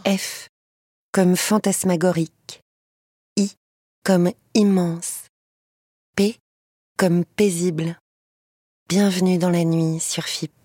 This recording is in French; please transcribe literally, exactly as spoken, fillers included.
F comme fantasmagorique, I comme immense, P comme paisible. Bienvenue dans la nuit sur F I P.